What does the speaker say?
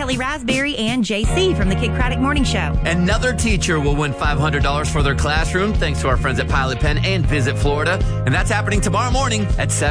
Kelly Raspberry and JC from the Kid Craddock Morning Show. Another teacher will win $500 for their classroom thanks to our friends at Pilot Pen and Visit Florida. And that's happening tomorrow morning at 7.